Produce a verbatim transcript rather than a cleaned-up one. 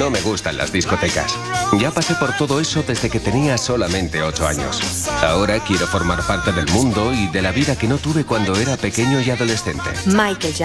no me gustan las discotecas. Ya pasé por todo eso desde que tenía solamente ocho años. Ahora quiero formar parte del mundo y de la vida que no tuve cuando era pequeño y adolescente. Michael Jackson.